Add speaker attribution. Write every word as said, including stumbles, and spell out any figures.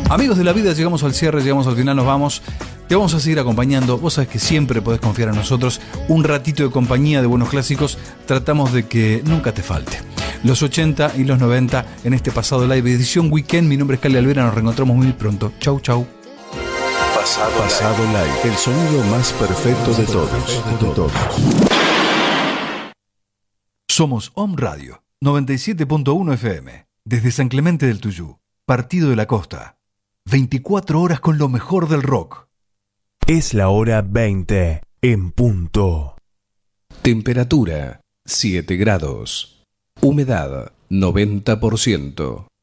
Speaker 1: Amigos de la vida, llegamos al cierre, llegamos al final, nos vamos. Te vamos a seguir acompañando. Vos sabés que siempre podés confiar en nosotros. Un ratito de compañía de buenos clásicos. Tratamos de que nunca te falte. Los ochenta y los noventa en este Pasado Live, edición Weekend. Mi nombre es Cali Alvera, nos reencontramos muy pronto. Chau, chau.
Speaker 2: Pasado, Pasado Live, el sonido más perfecto de todos. De todos.
Speaker 1: Somos Home Radio, noventa y siete punto uno F M. Desde San Clemente del Tuyú, Partido de la Costa. veinticuatro horas con lo mejor del rock.
Speaker 3: Es la hora veinte en punto.
Speaker 2: Temperatura siete grados. Humedad noventa por ciento.